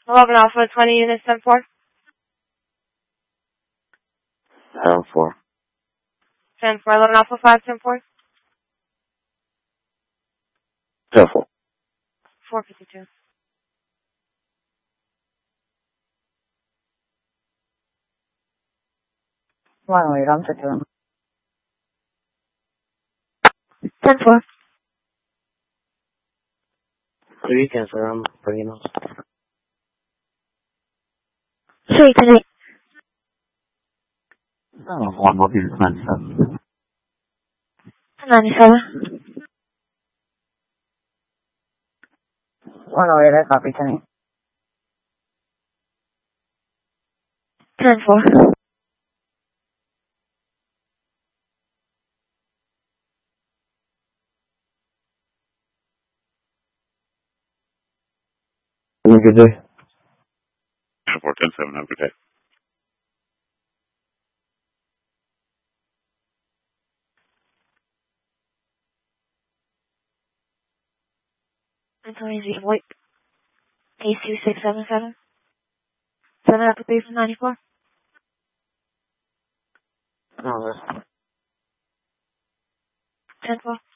11 Alpha, 20 units, 10-4. 10-4. 10-4, 11 Alpha, 5, 10-4. 10-4. 452. Bueno, irán se quedan. 10-4. 3 cancel, I'm bringing us. 3 to 8. 1 will be 97. 97. Bueno, iré capitán. 10-4. Have a good day. 410-7, have a good day. Anthony Z. White. A2677. 7 application 94. No, that's 10-4.